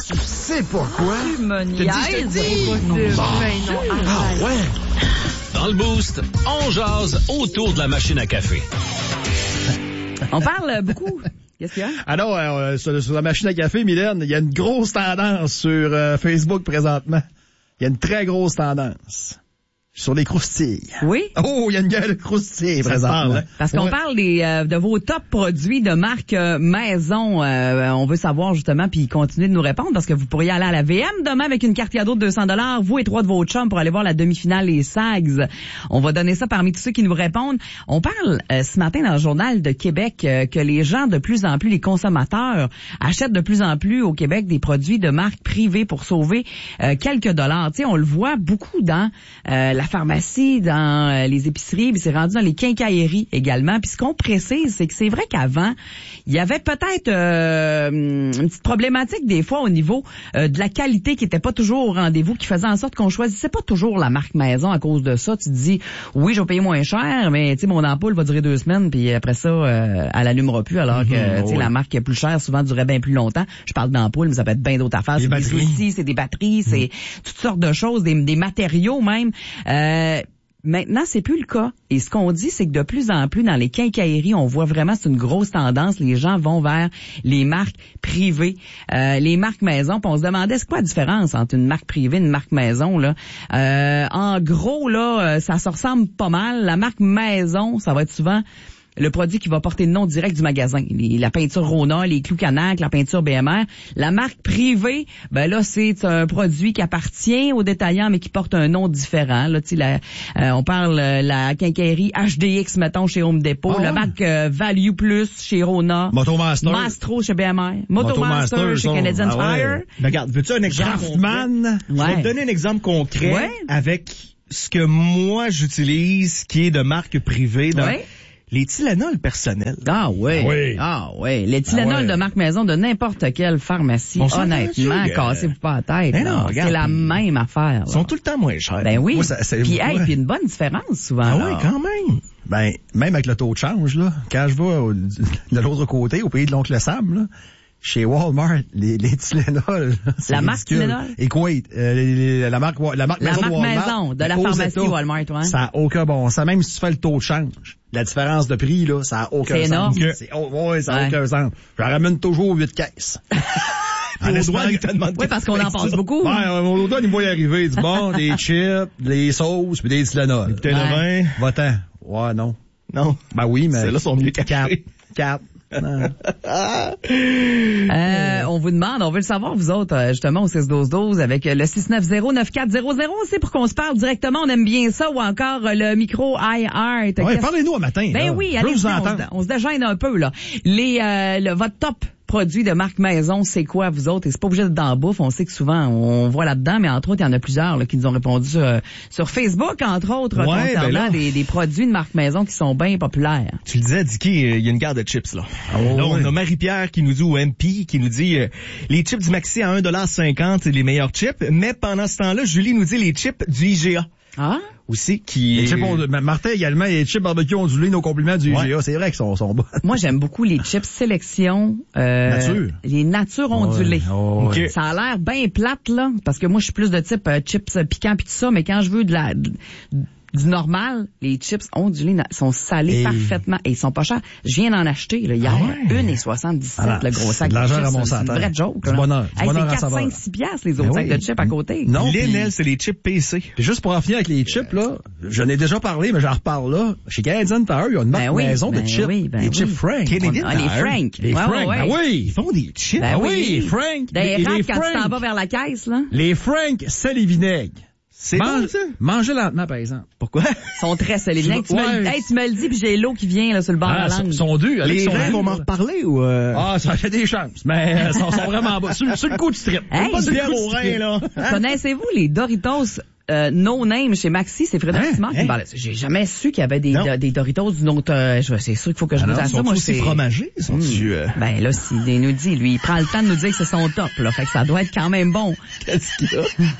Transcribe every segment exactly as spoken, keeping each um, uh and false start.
Tu sais pourquoi? Tu me Je te dis, je te niaises. dis. Impossible. Mais non, Ah arrête. ouais? Dans le Boost, on jase autour de la machine à café. On parle beaucoup. Qu'est-ce qu'il y a? Alors, euh, sur, sur la machine à café, Mylène, il y a une grosse tendance sur euh, Facebook présentement. Il y a une très grosse tendance sur les croustilles. Oui? Oh, il y a une gueule de croustilles présentement. Parce qu'on Ouais. parle des, euh, de vos top produits de marque euh, maison. Euh, on veut savoir justement, puis continuer de nous répondre parce que vous pourriez aller à la V M demain avec une carte cadeau de deux cents dollars, vous et trois de vos chums pour aller voir la demi-finale des Sags. On va donner ça parmi tous ceux qui nous répondent. On parle euh, ce matin dans le Journal de Québec euh, que les gens de plus en plus, les consommateurs, achètent de plus en plus au Québec des produits de marque privée pour sauver euh, quelques dollars. Tu sais, on le voit beaucoup dans euh, la pharmacie, dans euh, les épiceries, puis c'est rendu dans les quincailleries également. Puis ce qu'on précise, c'est que c'est vrai qu'avant, il y avait peut-être euh, une petite problématique des fois au niveau euh, de la qualité qui était pas toujours au rendez-vous, qui faisait en sorte qu'on choisissait pas toujours la marque maison à cause de ça. Tu te dis, oui, je vais payer moins cher, mais tu sais, mon ampoule va durer deux semaines, puis après ça, euh, elle allumera plus, alors que Mm-hmm, tu sais, ouais. la marque plus chère souvent durait bien plus longtemps. Je parle d'ampoule, mais ça peut être bien d'autres affaires. Des C'est des batteries. outils, c'est des batteries, c'est toutes sortes de choses, des, des matériaux même. Euh, Maintenant, c'est plus le cas. Et ce qu'on dit, c'est que de plus en plus, dans les quincailleries, on voit vraiment, c'est une grosse tendance. Les gens vont vers les marques privées, euh, les marques maison. Puis on se demandait, c'est quoi la différence entre une marque privée et une marque maison, là? Euh, en gros, là, euh, ça se ressemble pas mal. La marque maison, ça va être souvent le produit qui va porter le nom direct du magasin. Les, la peinture Rona, les clous Canac, la peinture B M R. La marque privée, ben là, c'est un produit qui appartient aux détaillants, mais qui porte un nom différent. Là, tu sais, la, euh, on parle euh, la quincaillerie H D X, mettons, chez Home Depot. Ah la ouais. marque euh, Value Plus chez Rona. Motomaster. Mastro chez B M R. Motomaster Motomaster, chez ça. Canadian Ah ouais. Tire. Ben, regarde, veux-tu un exemple concret? Craftman. Je vais Ouais. te donner un exemple concret Ouais. avec ce que moi j'utilise qui est de marque privée. Dans Ouais. Les Tylenol personnels. Ah ouais. Oui. Ah ouais. Les Tylenol Ah ouais. de marque maison de n'importe quelle pharmacie, On s'entend honnêtement, là-dessus, cassez-vous pas la tête. Ben là. non, regarde, c'est la puis- même affaire. Ils là. sont tout le temps moins chers. Ben oui. Moi, ça- c'est- puis, hey, ouais. puis une bonne différence souvent. Ah là. ouais, quand même. Ben, même avec le taux de change, là, quand je vais au- de l'autre côté, au pays de l'oncle Sam, là, chez Walmart, les, les Tylenol, c'est La marque ridicule. Tylenol? Écoute, euh, les- les- la marque, la marque La maison marque de Walmart, maison de la aux pharmacie États, Walmart, ouais. ça a aucun bon sens. Même si tu fais le taux de change, la différence de prix, là, ça a aucun C'est sens. énorme. C'est, oh, ouais, ça a Ouais. aucun sens. Je ramène toujours huit caisses. Puis aux douanes, ils te demandent Oui, parce qu'on en pense beaucoup. Ouais, euh, mon automne, il me voit y arriver. Il dit, bon, des chips, des sauces, puis des Tylenol. T'es le Ouais. vin. Va-t'en. Ouais, non. Non. Ben oui, mais. Ceux-là sont mieux Quatre. cachés. Quatre. Non. Euh, on vous demande, on veut le savoir, vous autres, euh, justement, au six douze douze, avec euh, le six neuf zéro neuf quatre zéro zéro, c'est pour qu'on se parle directement, on aime bien ça, ou encore euh, le micro iHeart. Ouais, Qu'est-ce- parlez-nous un matin. Ben là. oui, Je veux allez, vous on, entendre. se- on se dégêne un peu, là. Les, euh, le, votre top produit de marque maison, c'est quoi, vous autres? Et c'est pas obligé d'être dans la bouffe, on sait que souvent, on voit là-dedans, mais entre autres, il y en a plusieurs là, qui nous ont répondu sur, sur Facebook, entre autres, Ouais, concernant ben là. des, des produits de marque maison qui sont bien populaires. Tu le disais, Dicky, euh, il y a une garde de chips, là. Oh, là, on oui. a Marie-Pierre qui nous dit, ou M P, qui nous dit, euh, les chips du Maxi à un dollar cinquante, c'est les meilleurs chips. Mais pendant ce temps-là, Julie nous dit les chips du I G A. Ah? Aussi, qui... Les chips ondulés. Martin également, les chips barbecue ondulés, nos compliments du Ouais. I G A. C'est vrai qu'ils sont, sont bons. Moi, j'aime beaucoup les chips sélection. Euh, Nature. Les natures ondulées. Oh, ouais. Ok. Ça a l'air bien plate, là, parce que moi, je suis plus de type euh, chips euh, piquants pis tout ça, mais quand je veux de la... de- du normal, les chips ondulés na- sont salés Et- parfaitement et ils sont pas chers. Je viens d'en acheter là, hier, Ah ouais? une et soixante-dix-sept, Ah, le gros sac de de l'argent chips. ramassé à C'est une terre. vraie joke. Du là. bonheur, du Hey, bonheur à c'est quatre, saveur. cinq, six piastres les autres Ben sacs oui. de chips à côté. Non, Lynn, puis- elle, c'est les chips P C. Puis juste pour en finir avec les chips, là, j'en ai déjà parlé, mais j'en reparle là. Chez Canadian Tire, il y a une marque Ben oui, maison ben de chips. oui, ben les oui. chips Frank. Canadian Ah, les Tire. Frank. Les Ouais, Frank, ouais, ben ouais. oui. Ils font des chips. Ben Ah oui. oui, Frank. Des Les- rats les quand tu t'en Frank. vas vers la caisse, là. Les Frank, sel et vinaigre. C'est bon, Mange, ça. mangez lentement, par exemple. Pourquoi? Ils sont très salés. Je- Tu, me, ouais. hey, tu me le dis, puis j'ai l'eau qui vient là sur le bord Ah, de la sont, langue. sont dus. Alex, Les sont reins dus, vont m'en là. reparler ou... Euh... Ah, ça fait des chances, mais euh, sont, sont vraiment bas. Sur, sur le coup, tu tripes. Hey, Pas sur le bière coup, au tu rein, tripes. là. Hein? Connaissez-vous les Doritos euh, No Name chez Maxi? C'est Frédéric Hein? Simard qui Hein? me parlait. J'ai jamais su qu'il y avait des, Non. de- des Doritos d'une autre... Euh, je- c'est sûr qu'il faut que je Ah goûte non, à ça. sont Moi, aussi c'est... fromagés? Sont-tu... Euh... Ben là, s'il nous dit, lui, il prend le temps de nous dire que c'est son top, là. Fait que ça doit être quand même bon. Qu'est-ce qu'il y a?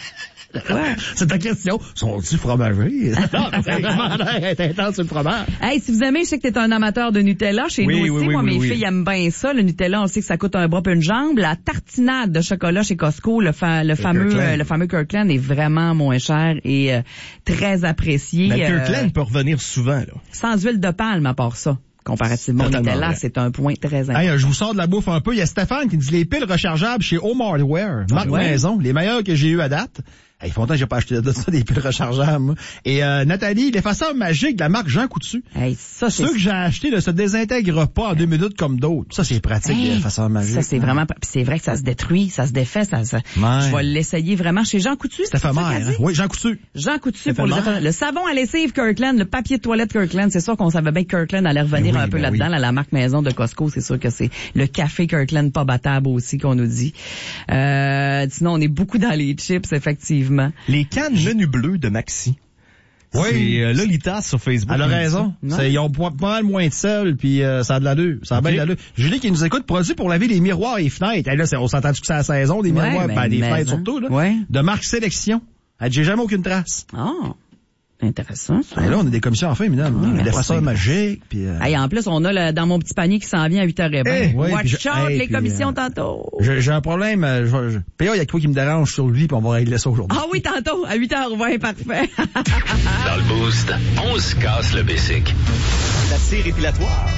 C'est ta question. Sont-ils fromagés? Non, c'est vraiment l'air intense sur le fromage. Hey, si vous aimez, je sais que t'es un amateur de Nutella. Chez Oui, nous aussi, oui, oui, moi, oui, mes oui. filles aiment bien ça. Le Nutella, on sait que ça coûte un bras puis une jambe. La tartinade de chocolat chez Costco, le, fa- le fameux Kirkland. euh, le fameux Kirkland est vraiment moins cher et euh, très apprécié. Mais Euh, Kirkland peut revenir souvent, là. sans huile de palme, à part ça. Comparativement au Totalement Nutella, vrai. c'est un point très important. Hey, je vous sors de la bouffe un peu. Il y a Stéphane qui dit les piles rechargeables chez Home Hardware. Marque ouais? Maison. Les meilleurs que j'ai eu à date. Hey, il fait longtemps que j'ai pas acheté de ça, des piles rechargeables. moi. Et euh, Nathalie, l'effaceur magique de la marque Jean Coutu. Hey, ça, c'est... Ceux que j'ai achetés ne se désintègrent pas en deux minutes comme d'autres. Ça, c'est pratique, Hey, l'effaceur magique. ça, c'est vraiment... Puis c'est vrai que ça se détruit, ça se défait, ça se... Ouais. Je vais l'essayer vraiment chez Jean Coutu. C'est éphémère. ça qu'elle Hein? dit? Oui, Jean Coutu. Jean Coutu pour les Éphémère. affaires. Le savon à lessive Kirkland, le papier de toilette Kirkland, c'est sûr qu'on savait bien que Kirkland allait revenir Ben oui, un peu ben là-dedans, oui. là, la marque maison de Costco, c'est sûr que c'est le café Kirkland pas battable aussi qu'on nous dit. Euh, sinon, on est beaucoup dans les chips, effectivement. Les cannes menu bleu de Maxi. Oui. C'est euh, Lolita sur Facebook. Elle a qui dit raison. ça. C'est- Ils ont pas pas mal moins de sel, puis euh, ça a de l'allure. Ça a Ok. bien de l'allure. Julie qui nous écoute, produit pour laver les miroirs et les fenêtres. Hey, là, c'est- on s'entend que c'est la saison des Ouais, miroirs, ben, ben, des mais fenêtres ça. surtout, là. Ouais. De marque Sélection. Elle dit, j'ai jamais aucune trace. Ah, intéressant, ça. Et là, on a des commissions en fin, mesdames. merci. L'effaceur magique, puis... euh, Hey, en plus, on a le, dans mon petit panier qui s'en vient à huit heures vingt. Eh, ouais, Watch puis je- out, hey, les puis, commissions euh, tantôt. J'ai j'ai un problème. euh, je- je- P A, il y a quoi qui me dérange sur lui, puis on va régler ça aujourd'hui. Ah oui, tantôt, à huit heures vingt, parfait. Dans le Boost, on se casse le basic. La cire épilatoire.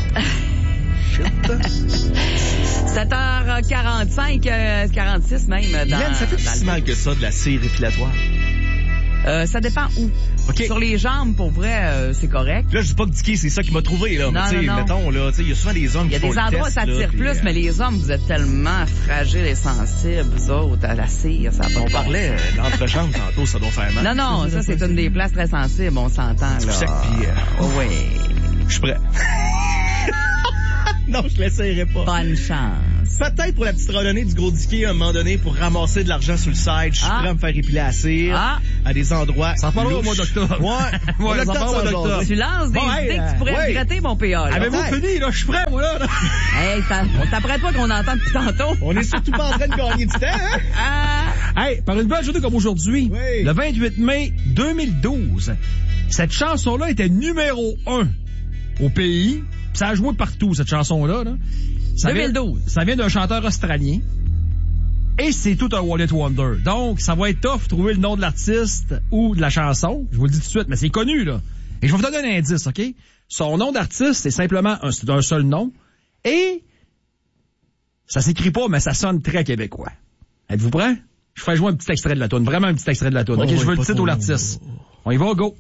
sept heures quarante-cinq, euh, quarante-six même. Dans, Yann, ça fait dans si le- mal que ça, de la cire épilatoire. Euh, ça dépend où. OK. Sur les jambes, pour vrai, euh, c'est correct. Là, je dis pas que Dicky, c'est ça qui m'a trouvé, là. Non, Mais tu sais, non, non. mettons, là, tu sais, il y a souvent des hommes Il y a qui des font le endroits où test, ça là, tire puis, plus, euh, mais les hommes, vous êtes tellement fragiles et sensibles, vous autres, à la cire, ça a pas On de bon parlait sens. euh, de l'entrejambe tantôt, ça doit faire mal. Non, non, ça, c'est une des places très sensibles, on s'entend, là. sec, puis, euh, Oh, oui. Je suis prêt. Non, je l'essayerai pas. Bonne chance. Peut-être pour la petite randonnée du gros Dicky, à un moment donné, pour ramasser de l'argent sur le side, je suis Ah. prêt à me faire épiler à la cire, Ah. à des endroits Ça reparlera au louches. mois d'octobre. Ouais. Ouais, ça Au reparlera au mois ça d'octobre. jase. Tu lances des Bon, hey, idées que tu pourrais ouais. regretter, mon P A, là. Avez-vous Ouais. fini, là? Je suis prêt, moi, là. là. Hey, ça- on t'apprête pas qu'on entend depuis tantôt. On est surtout pas en train de gagner du temps, hein? Ah, Hey, par une belle journée comme aujourd'hui, Oui. le vingt-huit mai deux mille douze, cette chanson-là était numéro un au pays. Puis ça a joué partout, cette chanson-là. Là. Ça deux mille douze. Vient, ça vient d'un chanteur australien. Et c'est tout un One Hit Wonder. Donc, ça va être tough de trouver le nom de l'artiste ou de la chanson. Je vous le dis tout de suite, mais c'est connu, là. Et je vais vous donner un indice, OK? Son nom d'artiste, c'est simplement un, c'est un seul nom. Et ça s'écrit pas, mais ça sonne très québécois. Êtes-vous prêts? Je ferai jouer un petit extrait de la toune. Vraiment un petit extrait de la toune. Oh, OK, je oui, veux le pas titre trop ou l'artiste. On y va, go.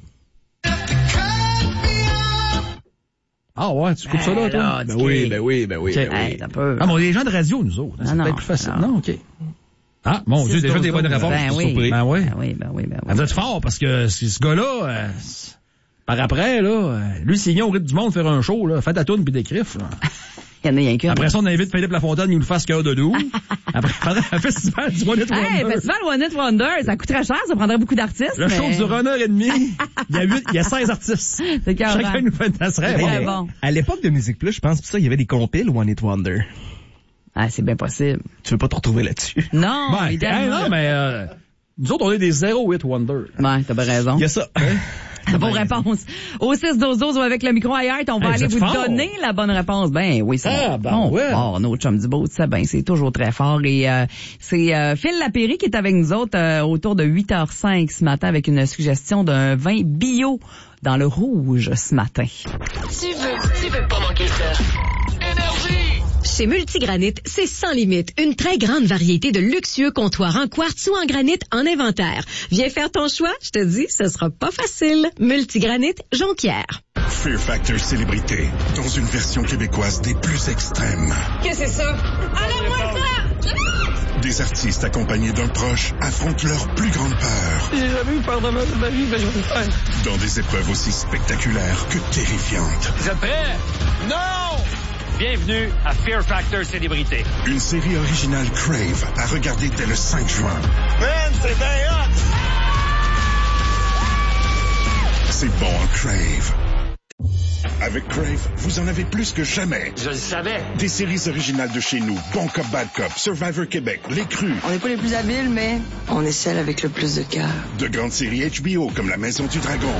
Ah ouais, tu coupes ça là, Ben toi? là, Ben Dicky. oui, ben oui, ben oui. OK. ben Hey, oui. t'as peur. Ah, mais on est des gens de radio, nous autres. Non, C'est non, peut-être plus facile. non. Non, OK. Ah, mon Dieu, Six déjà des douze bonnes douze. réponses. Ben je suis oui. surpris. Ben oui. Ben oui, ben oui, ben Ah, oui. vous êtes fort parce que ce ce gars-là, euh, c'est- par après, là, euh, lui, s'il vient au rythme du monde faire un show, là, faites la toune puis des griffes, là. Il y en a rien qu'une. Après ça, on invite Philippe Lafontaine, il nous fasse cœur de loup. Après, pendant un festival du One Hit Hey, Wonder. festival One Hit Wonder, ça coûterait cher, ça prendrait beaucoup d'artistes. Le mais... show dure une heure et demie. Il y a huit, il y a seize artistes. C'est carrément. Chacun nous fait une tasserie. Très Mais bon. À l'époque de Musique Plus, je pense que ça, il y avait des compiles One Hit Wonder. Ah, c'est bien possible. Tu veux pas te retrouver là-dessus? Non, Ben, hey, évidemment. non, mais, euh, nous autres, on est des zéro hit wonder. Ouais, t'as bien raison. Il y a ça. La bonne réponse. Au six douze douze ou avec le micro ailleurs, on va Hey, aller vous vous êtes fort. donner la bonne réponse. Ben oui, c'est Ah, bon. ben Bon, ouais. bon, notre chum du beau, ça, ben c'est toujours très fort. Et euh, c'est euh, Phil Lapéry qui est avec nous autres euh, autour de huit heures cinq ce matin avec une suggestion d'un vin bio dans le rouge ce matin. Tu veux, tu veux pas manquer ça. Énergie! Chez Multigranit, c'est sans limite. Une très grande variété de luxueux comptoirs en quartz ou en granit en inventaire. Viens faire ton choix, je te dis, ce sera pas facile. Multigranit, Jonquière. Fear Factor Célébrité, dans une version québécoise des plus extrêmes. Qu'est-ce que c'est ça? Enlève-moi ça! Des artistes accompagnés d'un proche affrontent leur plus grande peur. J'ai jamais eu peur de ma, de ma vie, mais je vais le faire. Dans des épreuves aussi spectaculaires que terrifiantes. Vous êtes prêts? Non! Bienvenue à Fear Factor Célébrité. Une série originale Crave à regarder dès le cinq juin. Man, c'est bien hot! C'est bon, Crave. Avec Crave, vous en avez plus que jamais. Je le savais. Des séries originales de chez nous, Bon Cop, Bad Cop, Survivor Québec, Les Crus. On n'est pas les plus habiles, mais on est celle avec le plus de cœur. De grandes séries H B O comme La Maison du Dragon.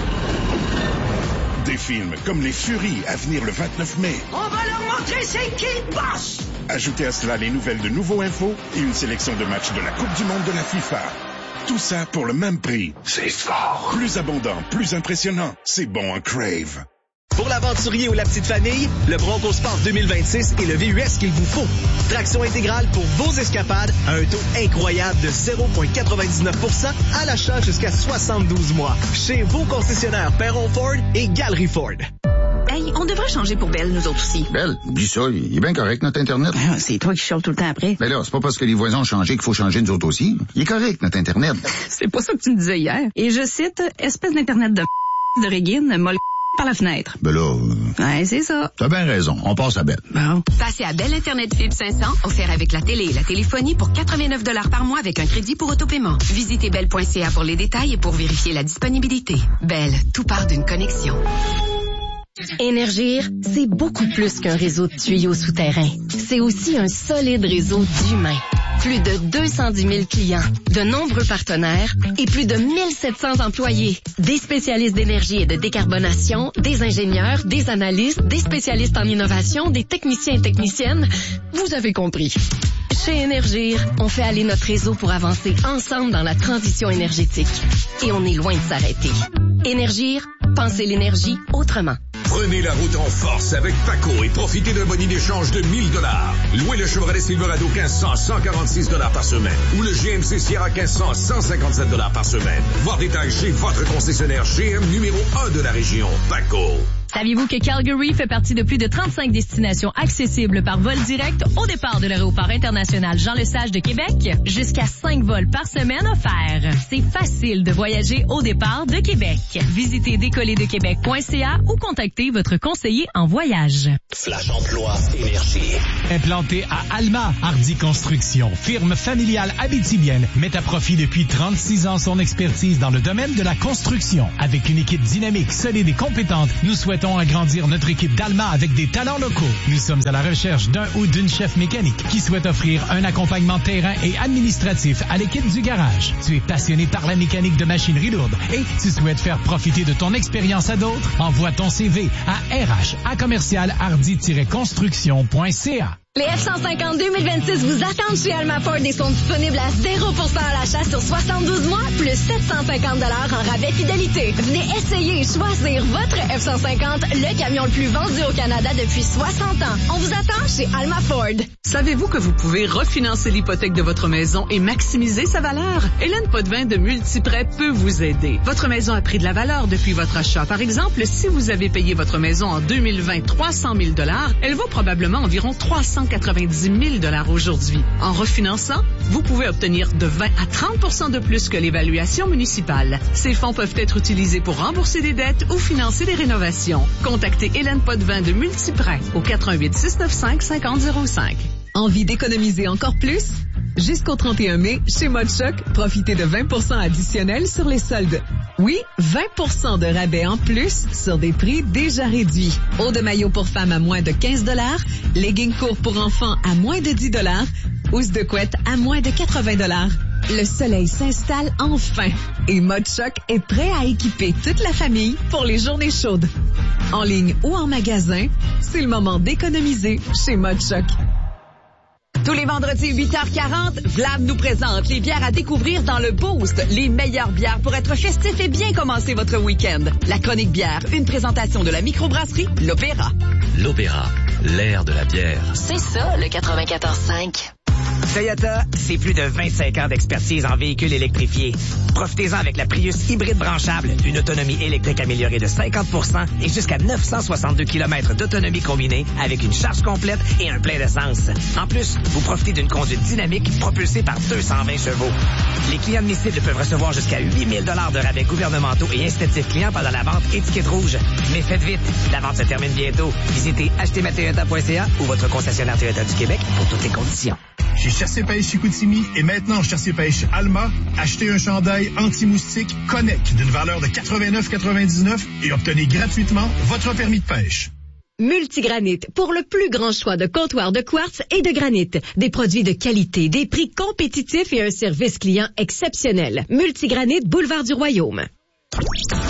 Des films comme Les Furies à venir le vingt-neuf mai. On va leur montrer c'est qui le boss! Ajoutez à cela les nouvelles de Nouveau Info et une sélection de matchs de la Coupe du Monde de la FIFA. Tout ça pour le même prix. C'est fort. Plus abondant, plus impressionnant. C'est bon en Crave. Pour l'aventurier ou la petite famille, le Bronco Sport deux mille vingt-six est le V U S qu'il vous faut. Traction intégrale pour vos escapades à un taux incroyable de zéro virgule quatre-vingt-dix-neuf pour cent à l'achat jusqu'à soixante-douze mois. Chez vos concessionnaires Perron Ford et Galerie Ford. Hey, on devrait changer pour Belle, nous autres aussi. Belle, oublie ça, il est bien correct, notre Internet. Ah, c'est toi qui chiales tout le temps après. Ben là, c'est pas parce que les voisins ont changé qu'il faut changer nous autres aussi. Il est correct, notre Internet. C'est pas ça que tu me disais hier. Et je cite, espèce d'Internet de de Régine, molle par la fenêtre. Ben là... Euh... Ouais, c'est ça. T'as bien raison, on passe à Belle. Bon. Passez à Belle Internet Fibre cinq cents, offert avec la télé et la téléphonie pour quatre-vingt-neuf dollars par mois avec un crédit pour autopaiement. Visitez belle point c a pour les détails et pour vérifier la disponibilité. Belle, tout part d'une connexion. Énergir, c'est beaucoup plus qu'un réseau de tuyaux souterrains. C'est aussi un solide réseau d'humains. Plus de deux cent dix mille clients, de nombreux partenaires et plus de mille sept cents employés. Des spécialistes d'énergie et de décarbonation, des ingénieurs, des analystes, des spécialistes en innovation, des techniciens et techniciennes. Vous avez compris. Chez Énergir, on fait aller notre réseau pour avancer ensemble dans la transition énergétique. Et on est loin de s'arrêter. Énergir, pensez l'énergie autrement. Prenez la route en force avec Paco et profitez d'un bonus d'échange de mille dollars. Louez le Chevrolet Silverado quinze cents, cent quarante-six dollars par semaine. Ou le G M C Sierra quinze cents, cent cinquante-sept dollars par semaine. Voir détails chez votre concessionnaire G M numéro un de la région, Paco. Saviez-vous que Calgary fait partie de plus de trente-cinq destinations accessibles par vol direct au départ de l'aéroport international Jean-Lesage de Québec? Jusqu'à cinq vols par semaine offerts. C'est facile de voyager au départ de Québec. Visitez décoller de québec point c a ou contactez votre conseiller en voyage. Flash Emploi Énergie. Implanté à Alma, Hardy Construction, firme familiale abitibienne, met à profit depuis trente-six ans son expertise dans le domaine de la construction. Avec une équipe dynamique, solide et compétente, nous souhaitons agrandir notre équipe d'Alma avec des talents locaux. Nous sommes à la recherche d'un ou d'une chef mécanique qui souhaite offrir un accompagnement terrain et administratif à l'équipe du garage. Tu es passionné par la mécanique de machinerie lourde et tu souhaites faire profiter de ton expérience à d'autres? Envoie ton C V à R H à commercial hardy tiret construction point c a. Les F cent cinquante deux mille vingt-six vous attendent chez Alma Ford et sont disponibles à zéro pour cent à l'achat sur soixante-douze mois, plus sept cent cinquante dollars en rabais fidélité. Venez essayer et choisir votre F cent cinquante, le camion le plus vendu au Canada depuis soixante ans. On vous attend chez Alma Ford. Savez-vous que vous pouvez refinancer l'hypothèque de votre maison et maximiser sa valeur? Hélène Potvin de Multiprêt peut vous aider. Votre maison a pris de la valeur depuis votre achat. Par exemple, si vous avez payé votre maison en deux mille vingt trois cent mille dollars, elle vaut probablement environ trois cent quatre-vingt-dix mille dollars aujourd'hui. En refinançant, vous pouvez obtenir de vingt à trente pour cent de plus que l'évaluation municipale. Ces fonds peuvent être utilisés pour rembourser des dettes ou financer des rénovations. Contactez Hélène Potvin de Multiprêt au quatre un huit, six neuf cinq, cinq zéro zéro cinq. Envie d'économiser encore plus? Jusqu'au trente et un mai, chez Modchoc, profitez de vingt pour cent additionnels sur les soldes. Oui, vingt pour cent de rabais en plus sur des prix déjà réduits. Eau de maillot pour femmes à moins de quinze dollars, leggings courts pour enfants à moins de dix dollars, housse de couette à moins de quatre-vingts dollars. Le soleil s'installe enfin et Modchoc est prêt à équiper toute la famille pour les journées chaudes. En ligne ou en magasin, c'est le moment d'économiser chez Modchoc. Tous les vendredis, huit heures quarante, Vlad nous présente les bières à découvrir dans le Boost. Les meilleures bières pour être festif et bien commencer votre week-end. La chronique bière, une présentation de la microbrasserie L'Opéra. L'Opéra, l'ère de la bière. C'est ça, le quatre-vingt-quatorze cinq. Toyota, c'est plus de vingt-cinq ans d'expertise en véhicules électrifiés. Profitez-en avec la Prius hybride branchable, une autonomie électrique améliorée de cinquante pour cent et jusqu'à neuf cent soixante-deux kilomètres d'autonomie combinée avec une charge complète et un plein d'essence. En plus, vous profitez d'une conduite dynamique propulsée par deux cent vingt chevaux. Les clients admissibles peuvent recevoir jusqu'à huit mille dollars de rabais gouvernementaux et incitatifs clients pendant la vente étiquette rouge. Mais faites vite, la vente se termine bientôt. Visitez acheter ma toyota point c a ou votre concessionnaire Toyota du Québec pour toutes les conditions. chez Chassé-Pêche Chicoutimi et maintenant Chassé-Pêche Alma, achetez un chandail anti-moustique Connect d'une valeur de quatre-vingt-neuf quatre-vingt-dix-neuf et obtenez gratuitement votre permis de pêche. Multigranit, pour le plus grand choix de comptoirs de quartz et de granit. Des produits de qualité, des prix compétitifs et un service client exceptionnel. Multigranit, boulevard du Royaume.